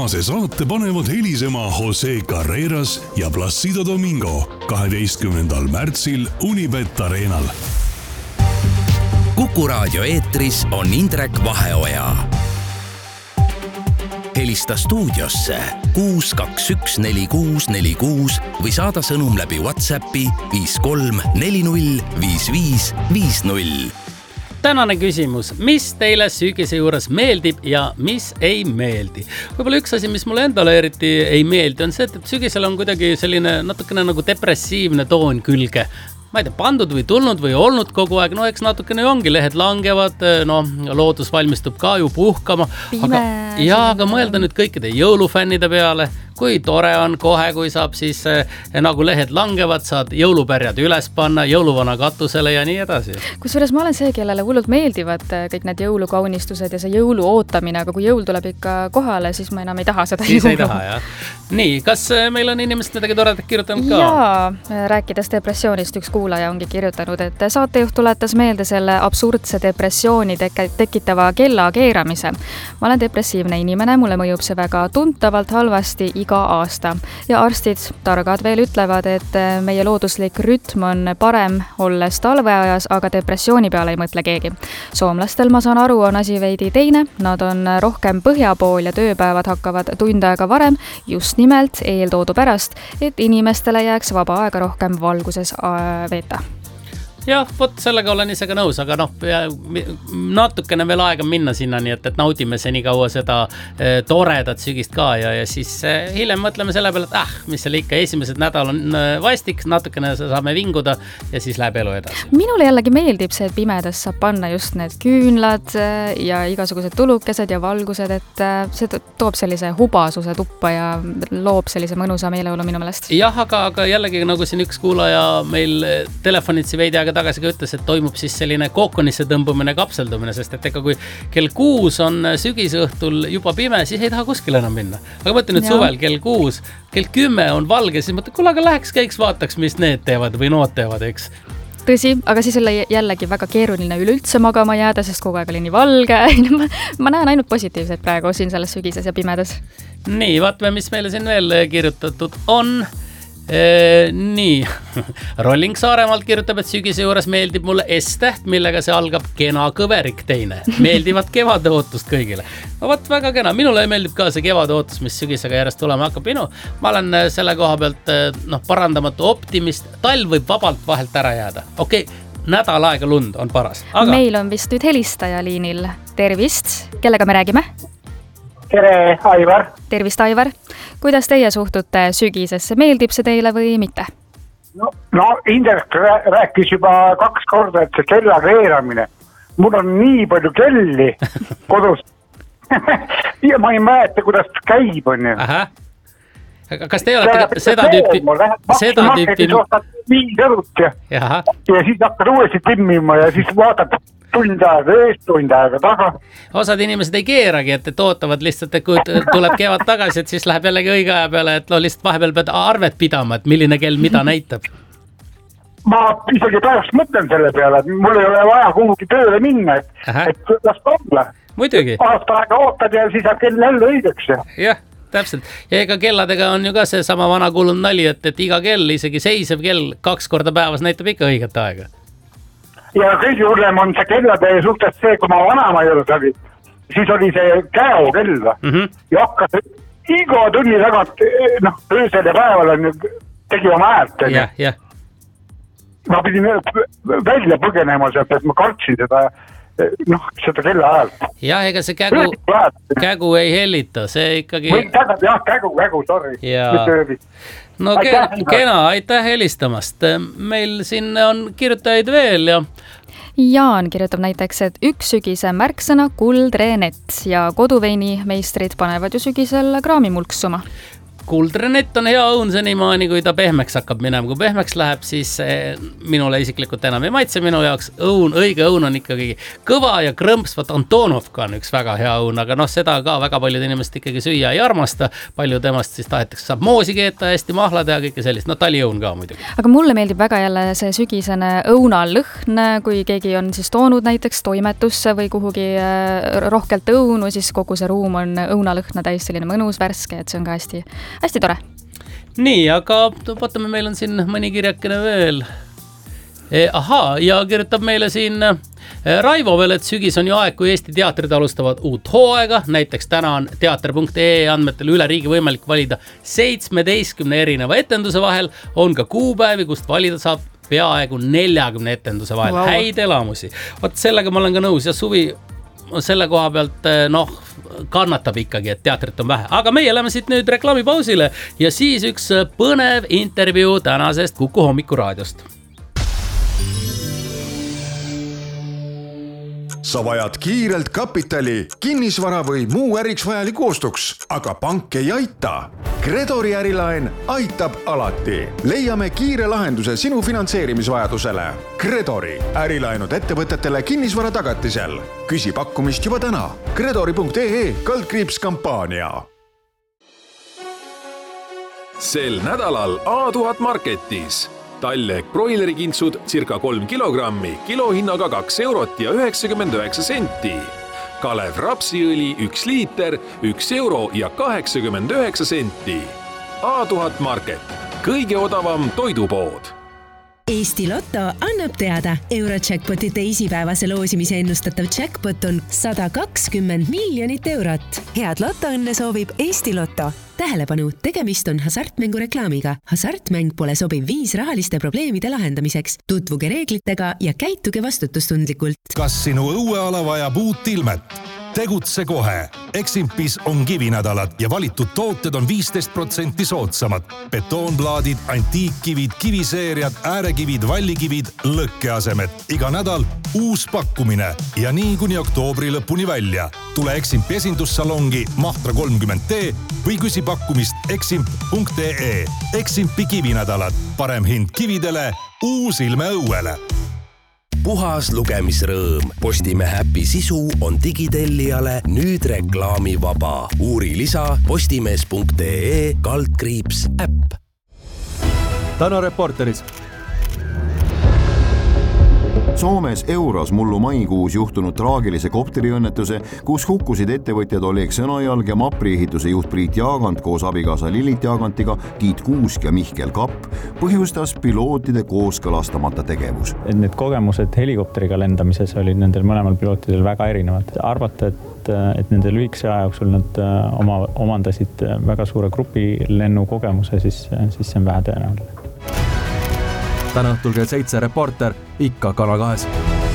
tänase saate panevad helisema Jose Carreras ja Placido Domingo 12. märtsil Unibet Arenal. Kuku raadio eetris on Indrek Vaheoja. Helista stuudiosse 6214646 või saada sõnum läbi WhatsAppi 53405550. Tänane küsimus, mis teile sügise juures meeldib ja mis ei meeldi? Võib-olla üks asi, mis mulle endale eriti ei meeldi, on see, et sügisel on kuidagi selline natukene nagu depressiivne toon külge. Ma ei tea, pandud või tulnud või olnud kogu aeg, no eks natukene ongi, lehed langevad, no loodus valmistub ka ju puhkama. Aga mõelda nüüd kõikide jõulufännide peale, kui tore on kohe, kui saab siis nagu lehed langevad, saad jõulupärjad üles panna, jõuluvana katusele ja nii edasi. Kusjuures ma olen see, kellele hullult meeldivad kõik need jõulukaunistused ja see jõulu ootamine, aga kui jõul tuleb ikka kohale, siis ma enam ei taha seda siis jõulu. Ei taha, jah. Nii, kas meil on inimesed midagi toredat kirjutanud ka? Jaa, rääkides depressioonist, üks kuulaja ongi kirjutanud, et saatejuht tuletas meelde selle absurdse depressiooni tekitava kella keeramise. Ma olen depressiivne inimene, mulle mõjub see väga tuntavalt halvasti iga aasta. Ja arstid targad veel ütlevad, et meie looduslik rütm on parem olles talveajas, aga depressiooni peale ei mõtle keegi. Soomlastel, ma saan aru, on asi veidi teine. Nad on rohkem põhja pool ja tööpäevad hakkavad tund aega varem, just nimelt eeltoodu pärast, et inimestele jääks vaba aega rohkem valguses veeta. Jah, vot sellega olen ise ka nõus, aga natukene veel aega minna sinna, nii et naudime see nii kaua seda toredat sügist ka ja siis hiljem mõtleme selle peale, et mis seal ikka esimesed nädal on vastik, natukene saame vinguda ja siis läheb elu edasi. Minule jällegi meeldib see, et pimedas saab panna just need küünlad ja igasugused tulukesed ja valgused, et see toob sellise hubasuse tuppa ja loob sellise mõnusa meeleolu minu meelest. Jah, aga jällegi nagu siin üks kuulaja meil telefonitsi veidi aega tagasi ka ütles, et toimub siis selline kookonisse tõmbumine, kapseldumine, sest et ega kui kell 6 on sügisõhtul juba pime, siis ei taha kuskil enam minna. Aga mõtle nüüd suvel kell 6, kell 10 on valge, siis mõtle, kuule, aga läheks käiks vaataks, mis need teevad või nood teevad, eks. Tõsi, aga siis oli jällegi väga keeruline üleüldse magama jääda, sest kogu aeg oli nii valge. Ma näen ainult positiivset praegu siin selles sügises ja pimedas. Nii, vaatame, mis meile siin veel kirjutatud on. Nii, Rolling Saaremaalt kirjutab, et sügise juures meeldib mulle S-täht, millega see algab kena kõverik teine. Meeldivad kevade ootust kõigile. Vaat väga kena, minule meeldib ka see kevade ootus, mis sügisega järjest tulema hakkab. Ma olen selle koha pealt parandamatu optimist. Talv võib vabalt vahelt ära jääda. Okei, nädal aega lund on paras. Aga... Meil on vist nüüd helistaja liinil. Tervist, kellega me räägime? Tere, Aivar. Tervist, Aivar. Kuidas teie suhtute sügisesse? Meeldib see teile või mitte? No Indrek rääkis juba 2 korda, et see kella keeramine. Mul on nii palju kelli kodus. Ja ma ei mäleta, kuidas käib, on ju. Aha. Kas te olete seda tüüpi... Viis õlut ja siis hakkad uuesti timmima ja siis vaatad tund aega eest, tund aega taga. Osad inimesed ei keeragi, et ootavad lihtsalt, et kui tuleb kevad tagasi, et siis läheb jällegi õige aja peale, et lihtsalt vahepeal pead arvet pidama, et milline kell mida näitab. Ma isegi pärast mõtlen selle peale, et mul ei ole vaja kuhugi tööle minna, et las olla. Muidugi. Aasta aega ootad ja siis saab kell jälle õigeks. Jah, täpselt. Ja ega kelladega on ju ka see sama vana kuulnud nali, et iga kell, isegi seisev kell 2 korda päevas näitab ikka õiget aega. Ja kõige hullem on see kellade suhtes see, kui ma vanama juures oli, siis oli see käokell ja hakkas iga tunni tagant, öösel ja päeval tegi oma häält. Ma pidin välja põgenema sealt, et ma kartsin seda kella häält. Jah, ega see kägu ei hellita, see ikkagi... Jah, kägu, sorry. No kena, aitäh helistamast. Meil siin on kirjutajaid veel ja... Jaan kirjutab näiteks, et üks sügise märksõna kuldrenett ja koduveini meistrid panevad ju sügisel kraami mulksuma. kuldrenett on hea õun senimaani, kui ta pehmeks hakkab minema. Kui pehmeks läheb, siis minule isiklikult enam ei maitse. Minu jaoks õige õun on ikkagi kõva ja krõmps. Vaat Antonovka on üks väga hea õun, aga seda ka väga paljud inimesed ikkagi süüa ei armasta. Palju temast siis tahetakse, saab moosi keeta, hästi mahla teha, kõike sellist. Taliõun ka muidugi. Aga mulle meeldib väga jälle see sügisene õunalõhn, kui keegi on siis toonud näiteks toimetusse või kuhugi rohkelt õunu, siis kogu see ruum on õunalõhna täis selline mõnus värske, et see on ka hästi tore. Nii, aga vaatame, meil on siin mõni kirjakene veel. Ja kirjutab meile siin Raivo veel, et sügis on ju aeg, kui Eesti teatrid alustavad uut hooaega. Näiteks täna on teater.ee andmetel üle riigi võimalik valida 17 erineva etenduse vahel. On ka kuupäevi, kust valida saab peaaegu 40 etenduse vahel. Wow. Häid elamusi. Vaat sellega ma olen ka nõus ja suvi selle koha pealt kannatab ikkagi, et teatrit on vähe. Aga meie läheme siit nüüd reklaamipausile ja siis üks põnev intervjuu tänasest Kuku hommikuraadiost. Sa vajad kiirelt kapitali, kinnisvara või muu äriks vajaliku ostuks, aga pank ei aita. Credori ärilaen aitab alati. Leiame kiire lahenduse sinu finantseerimisvajadusele. Credori ärilaenud ettevõtetele kinnisvara tagatisel. Küsi pakkumist juba täna. Credori.ee/kampaania. Sel nädalal A1000 Marketis. Tallek broilerikintsud circa 3 kilogrammi, kilohinnaga 2 eurot ja 99 senti. Kalev rapsiõli 1 liiter, 1 euro ja 89 senti. A1000 Market, kõige odavam toidupood. Eesti Lotto annab teada, Eurojackpoti teisipäevase loosimise ennustatav jackpot on 120 miljonit eurot. Head lotoõnne soovib Eesti Lotto. Tähelepanu, tegemist on hasartmängureklaamiga. Hasartmäng pole sobiv viis rahaliste probleemide lahendamiseks. Tutvuge reeglitega ja käituge vastutustundlikult. Kas sinu õueala vajab uut ilmet? Tegutse kohe. Eximpis on kivinädalad ja valitud tooted on 15% soodsamad. Betoonplaadid, antiikkivid, kiviseeriad, äärekivid, vallikivid, lõkkeasemed. Iga nädal uus pakkumine ja nii kuni oktoobri lõpuni välja. Tule Eximpi esindussalongi Mahtra 30T või küsi pakkumist eximp.ee. Eximpi kivinädalad. Parem hind kividele, uus ilme õuele. Puhas lugemisrõõm. Postimehe äpi sisu on digitellijale nüüd reklaamivaba. Uuri lisa postimees.ee/äpp. Täna Reporteris. Soomes Euros mullu maikuus juhtunud traagilise kopteriõnnetuse, kus hukkusid ettevõtjad Oleg Sõnajalg ja Mapri ehituse juht Priit Jaagant koos abikaasa Lillit Jaagantiga, Tiit Kuusk ja Mihkel Kapp, põhjustas pilootide kooskõlastamata tegevus. Need kogemused helikopteriga lendamises olid nendel mõlemal pilootidel väga erinevad. Arvata, et nende lühikese aja jooksul nad omandasid väga suure grupi lennukogemuse, siis see on vähe tõenäoline. Täna õhtul kell 7 Reporter, ikka Kanal 2.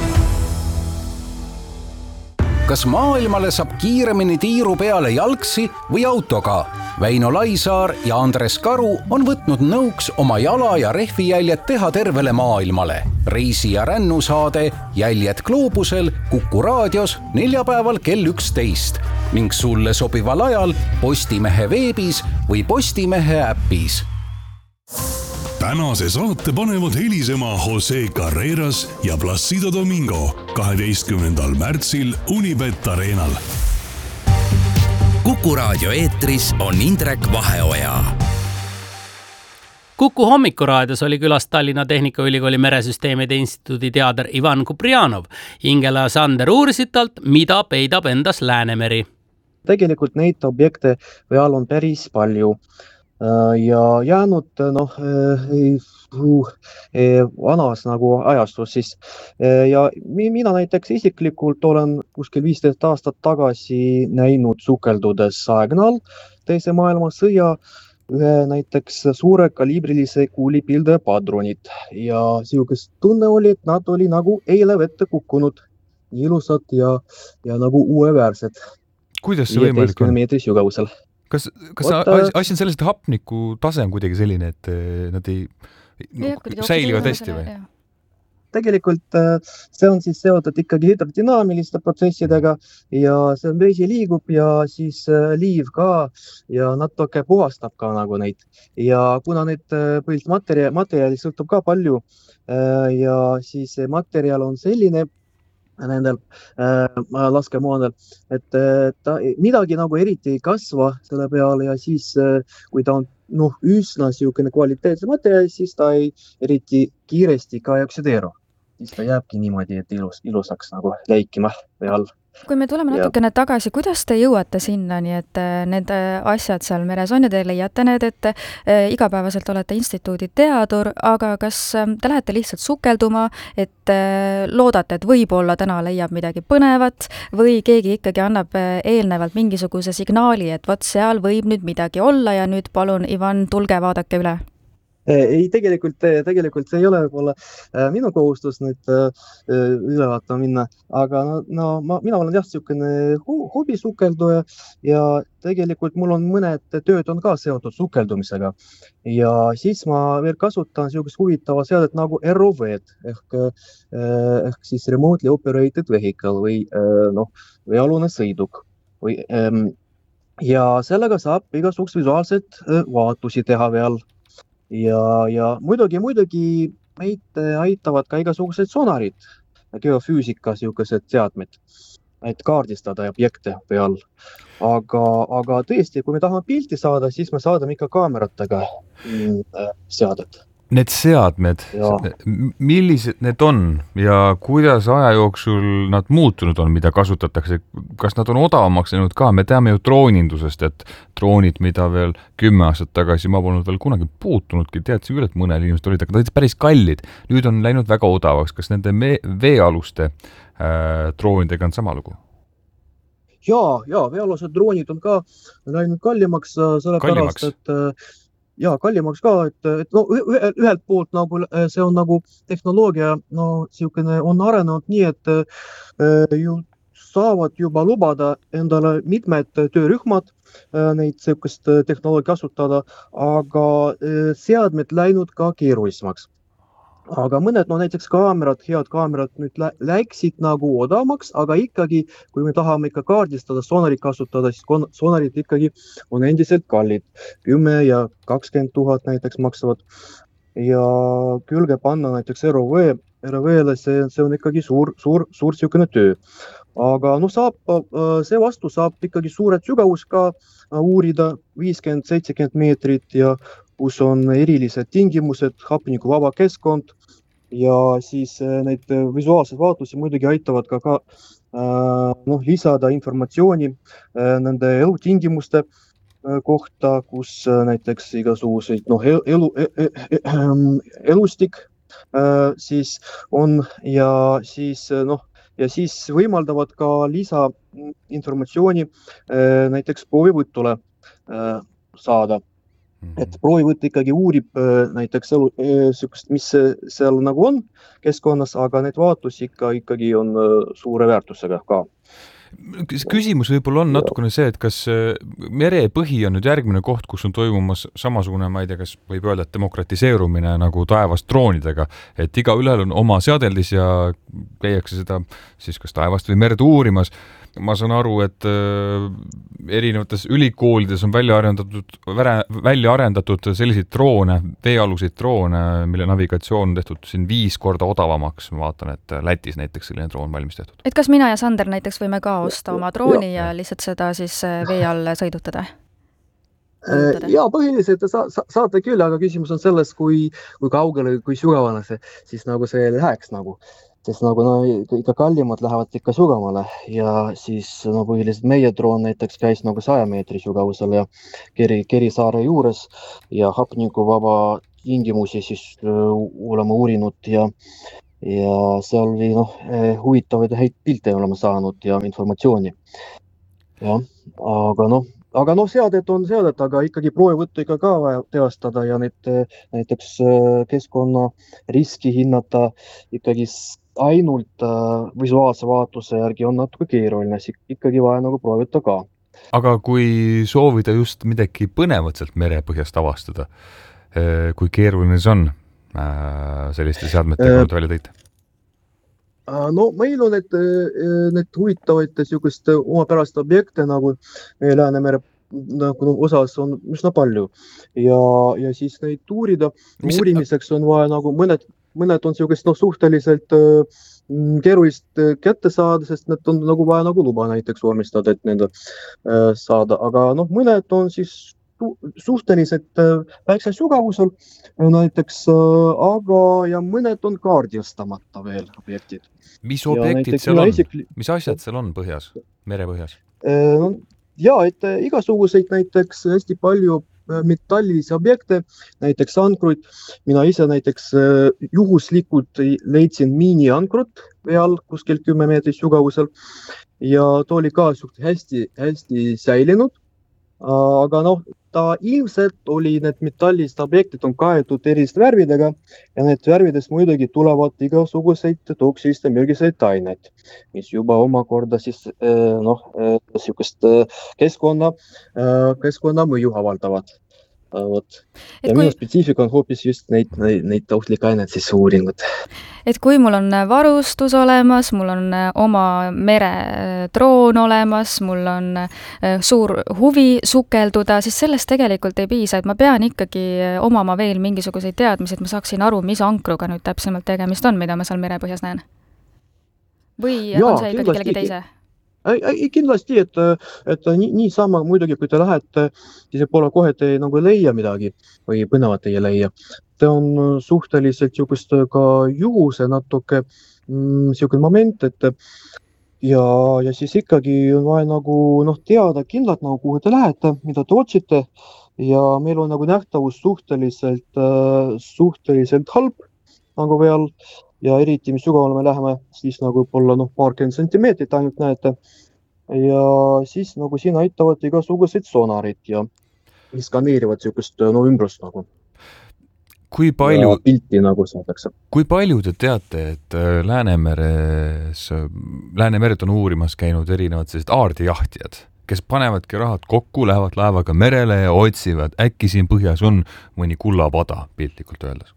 Kas maailmale saab kiiremini tiiru peale jalgsi või autoga? Väino Laisaar ja Andres Karu on võtnud nõuks oma jala ja rehvijäljed teha tervele maailmale. Reisi- ja rännusaade Jäljed gloobusel Kuku raadios neljapäeval kell 11 ning sulle sobival ajal Postimehe veebis või Postimehe äpis. Tänase saate panevad helisema Jose Carreras ja Placido Domingo 12. märtsil Unibet Arenal. Kuku raadio eetris on Indrek Vaheoja. Kuku hommikuraadios oli külas Tallinna Tehnikaülikooli meresüsteemide instituudi teader Ivan Kuprianov. Ingela ja Sander uurisid talt, mida peidab endas Läänemeri. Tegelikult neid objekte peal on päris palju. Ja jäänud vanas nagu ajastus siis. Ja mina näiteks isiklikult olen kuskil 15 aastat tagasi näinud sukeldudes Saegnal teise maailmasõja ühe näiteks suure kaliibrilise kuulipilde padronid. Ja siukest tunne oli, et nad oli nagu eile vette kukkunud, ilusad ja nagu uueväärsed. Kuidas see võimalik on? 15 meetri sügavusel. Kas asi on sellest hapniku tase on kuidagi selline, et nad ei säilivad hästi või? tegelikult see on siis seotud ikkagi hüdrodünaamiliste protsessidega ja see vesi liigub ja siis liiv ka ja natuke puhastab ka nagu neid. Ja kuna need põhiliselt materjali sõltub ka palju ja siis see materjal on selline nendel laskemoonel, et ta midagi nagu eriti ei kasva selle peale ja siis kui ta on üsna siukene kvaliteetse materjal, siis ta ei eriti kiiresti ka ei oksideeru. Siis ta jääbki niimoodi, et ilusaks nagu läikima peal. Kui me tuleme natukene tagasi, kuidas te jõuate sinna, nii et need asjad seal meres on ja te leiate need, et igapäevaselt olete instituudi teadur, aga kas te lähete lihtsalt sukelduma, et loodate, et võib-olla täna leiab midagi põnevat või keegi ikkagi annab eelnevalt mingisuguse signaali, et vot seal võib nüüd midagi olla ja nüüd palun, Ivan, tulge vaadake üle? Ei, tegelikult see ei ole võib-olla minu kohustus nüüd üle vaatama minna, aga mina olen jah siukene hobisukelduja ja tegelikult mul on mõned tööd on ka seotud sukeldumisega ja siis ma veel kasutan siukest huvitava seadet nagu ROV ehk siis Remotely Operated Vehicle või veealune sõiduk ja sellega saab igasugust visuaalset vaatusi teha veel. Ja muidugi meid aitavad ka igasugused sonarid, geofüüsika siukesed seadmed, et kaardistada objekte peal. Aga tõesti, kui me tahame pilti saada, siis me saadame ikka kaameratega seadet. Need seadmed, millised need on ja kuidas aja jooksul nad muutunud on, mida kasutatakse? Kas nad on odavamaks läinud ka? Me teame ju droonindusest, et droonid, mida veel 10 aastat tagasi ma polnud veel kunagi puutunudki, teadsin küll, et mõnel inimesed olid, aga ta olid päris kallid. Nüüd on läinud väga odavaks. Kas nende veealuste droonidega on sama lugu? Jaa, veealused droonid on ka läinud kallimaks, sellepärast, et kallimaks ka, et ühelt poolt nagu see on nagu tehnoloogia, siukene on arenenud nii, et saavad juba lubada endale mitmed töörühmad neid siukest tehnoloogia kasutada, aga seadmed läinud ka keerulisemaks. Aga mõned, näiteks head kaamerad nüüd läksid nagu odavamaks, aga ikkagi, kui me tahame ikka kaardistada, sonarit kasutada, siis sonarid ikkagi on endiselt kallid. 10 ja 20 000 näiteks maksavad. Ja külge panna näiteks ROV-le, see on ikkagi suur siukene töö. Aga see vastu saab ikkagi suured sügavus ka uurida 50-70 meetrit ja kus on erilised tingimused, hapnikuvaba keskkond ja siis neid visuaalseid vaatusi muidugi aitavad ka lisada informatsiooni nende elutingimuste kohta, kus näiteks igasuguseid elustik siis on ja siis võimaldavad ka lisainformatsiooni näiteks proovivõtule saada. Et proovivõtt ikkagi uurib näiteks mis seal nagu on keskkonnas, aga need vaatusi ikkagi on suure väärtusega ka. Küsimus võib-olla on natukene see, et kas merepõhi on nüüd järgmine koht, kus on toimumas samasugune, ma ei tea, kas võib öelda, et demokratiseerumine nagu taevast droonidega, et igaühel on oma seadeldis ja käiakse seda siis kas taevast või merd uurimas. Ma saan aru, et erinevates ülikoolides on välja arendatud selliseid droone, veealuseid droone, mille navigatsioon on tehtud siin 5 korda odavamaks. Ma vaatan, et Lätis näiteks selline droon valmis tehtud. Et kas mina ja Sander näiteks võime ka osta oma drooni ja lihtsalt seda siis vee all sõidutada? Ja põhiliselt saate küll, aga küsimus on selles, kui kaugele, kui sügavale siis nagu see läheks nagu. Sest nagu ikka kallimad lähevad ikka sügavale ja siis põhiliselt meie droon näiteks käis nagu 100 meetri sügavusel ja Kerisaare juures ja hapnikuvaba tingimusi siis oleme uurinud ja seal oli huvitavaid häid pilte oleme saanud ja informatsiooni. Ja, aga seadet on seadet, aga ikkagi proovivõttu ikka ka vaja teostada ja näiteks keskkonna riski hinnata ikkagi ainult visuaalse vaatuse järgi on natuke keeruline, ikkagi vaja nagu proovida ka. Aga kui soovida just midagi põnevat sealt merepõhjast avastada, kui keeruline see on selliste seadmetega välja tõite? No meil on need huvitavaid niisugust omapärast objekte nagu meie Läänemere nagu osas on üsna palju ja siis neid uurimiseks on vaja nagu mõned on niisugust suhteliselt keerulist kätte saada, sest need on nagu vaja nagu luba näiteks vormistada, et nende saada, aga mõned on siis suhteliselt väiksel sügavusel näiteks, aga ja mõned on kaardistamata veel objektid. Mis objektid seal on? Mis asjad seal on põhjas, merepõhjas? Et igasuguseid näiteks hästi palju metallilisi objekte, näiteks ankruid. Mina ise näiteks juhuslikult leidsin miiniankrut peal kuskil 10 meetrit sügavusel ja ta oli ka hästi säilinud. Aga ta ilmselt oli need metallised objektid on kaetud erist värvidega ja need värvidest muidugi tulevad igasuguseid toksiliste mürgiseid aineid, mis juba omakorda siis niisugust keskkonna mõju avaldavad. Ja minu spetsiifika on hoopis just neid ohtlikke aineid siis uuringud. Et kui mul on varustus olemas, mul on oma meretroon olemas, mul on suur huvi sukelduda, siis sellest tegelikult ei piisa, et ma pean ikkagi omama veel mingisuguseid teadmisi, et ma saaksin aru, mis ankruga nüüd täpsemalt tegemist on, mida ma seal merepõhjas näen. Või on see ikkagi kellegi teise? Kindlasti, et niisama muidugi, kui te lähete, siis pole kohe te nagu leia midagi või põnevat ei leia. Ta on suhteliselt niisugust ka juhuse natuke niisugune moment, et ja siis ikkagi on vaja nagu teada kindlalt, kuhu te lähete, mida te otsite ja meil on nagu nähtavus suhteliselt halb nagu veel. Ja eriti, mis sügavale me läheme, siis nagu võib-olla paarkümmend sentimeetrit ainult näete. Ja siis nagu siin aitavad igasugused sonarid ja skaneerivad niisugust ümbrust nagu. Kui palju pilti nagu saadakse. Kui palju te teate, et Läänemeret on uurimas käinud erinevad sellised aardejahtijad, kes panevadki rahad kokku, lähevad laevaga merele ja otsivad, äkki siin põhjas on mõni kullapada, piltlikult öeldes?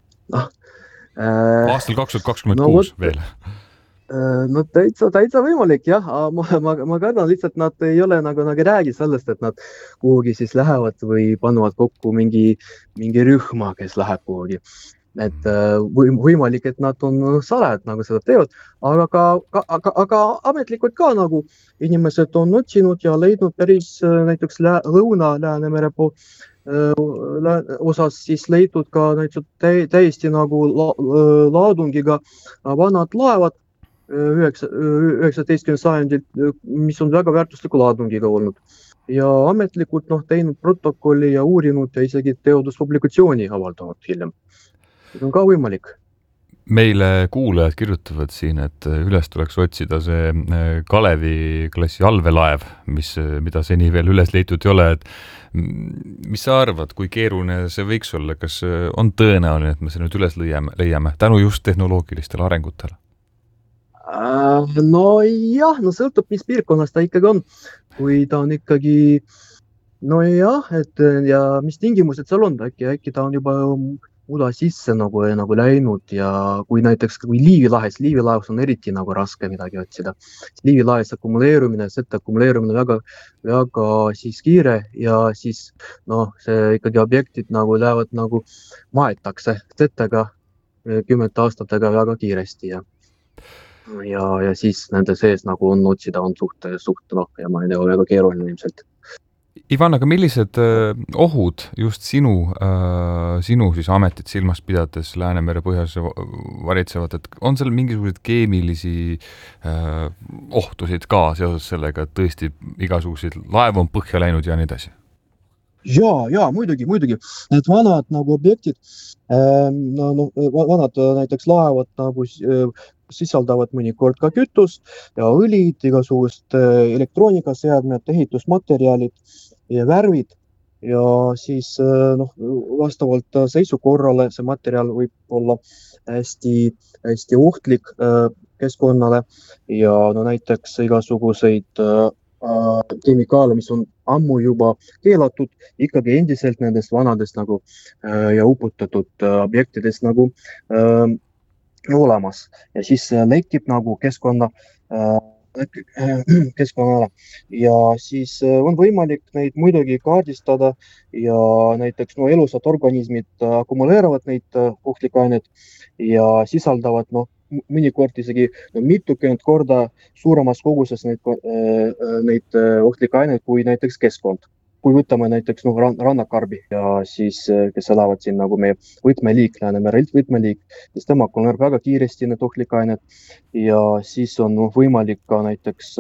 Aastal 2026 veel. Täitsa võimalik, jah. Ma kardan lihtsalt, nad ei ole nagu räägi sellest, et nad kuhugi siis lähevad või panevad kokku mingi rühma, kes läheb kuhugi. Et võimalik, et nad on salajad nagu seda teevad, aga ametlikult ka nagu inimesed on otsinud ja leidnud päris näiteks Lõuna-Läänemere pool osas siis leidnud ka täiesti nagu laadungiga vanad laevad 19. sajandil, mis on väga väärtusliku laadungiga olnud. Ja ametlikult teinud protokolli ja uurinud ja isegi teaduspublikatsiooni avaldavad hiljem. See on ka võimalik. Meile kuulajad kirjutavad siin, et üles tuleks otsida see Kalevi klassi allveelaev, mida seni veel üles leitud ei ole. Et mis sa arvad, kui keeruline see võiks olla? Kas on tõenäoline, et me see nüüd üles leiame tänu just tehnoloogilistele arengutele? Sõltub, mis piirkonnas ta ikkagi on. Kui ta on ikkagi, ja mis tingimused seal on, äkki ta on juba muda sisse nagu läinud ja kui näiteks Liivilahes on eriti nagu raske midagi otsida. Liivilahes akumuleerumine väga siis kiire ja siis see ikkagi objektid nagu lähevad nagu maetakse setega 10 aastatega väga kiiresti ja siis nende sees nagu on otsida on suht ja ma ei tea, väga keeruline ilmselt. Ivan, aga millised ohud just sinu siis ametit silmas pidades Läänemere põhjas varitsevad, et on seal mingisugused keemilisi ohtusid ka seoses sellega, et tõesti igasuguseid laevu on põhja läinud ja nii edasi? Ja, muidugi. Need vanad nagu objektid, vanad näiteks laevad nagu sisaldavad mõnikord ka kütust ja õlid, igasugust elektroonikaseadmed, ehitusmaterjalid ja värvid ja siis vastavalt seisukorrale see materjal võib olla hästi ohtlik keskkonnale ja näiteks igasuguseid kemikaale, mis on ammu juba keelatud, ikkagi endiselt nendest vanadest nagu ja uputatud objektidest nagu olemas ja siis lekib nagu keskkonnale ja siis on võimalik neid muidugi kaardistada ja näiteks elusad organismid akumuleeravad neid ohtlikke aineid ja sisaldavad mõnikord isegi mitukümmend korda suuremas koguses neid ohtlikke aineid kui näiteks keskkond. Kui võtame näiteks rannakarbi ja siis, kes elavad siin nagu meie võtmeliik, Läänemere võtmeliik, siis tema akumuleerib väga kiiresti need ohtlikke aineid ja siis on võimalik ka näiteks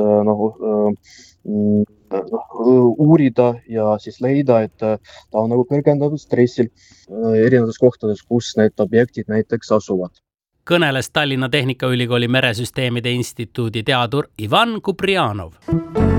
uurida ja siis leida, et ta on nagu kõrgendatud stressil erinevates kohtades, kus need objektid näiteks asuvad. Kõneles Tallinna Tehnikaülikooli meresüsteemide instituudi teadur Ivan Kuprianov.